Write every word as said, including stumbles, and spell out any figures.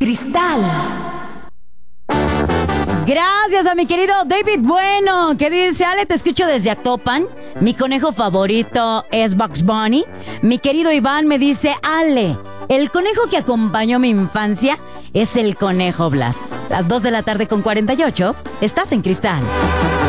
Cristal. Gracias a mi querido David Bueno, que dice: Ale, te escucho desde Actopan. Mi conejo favorito es Bugs Bunny. Mi querido Iván me dice: Ale, el conejo que acompañó mi infancia es el conejo Blas. Las dos de la tarde con cuarenta y ocho, estás en Cristal.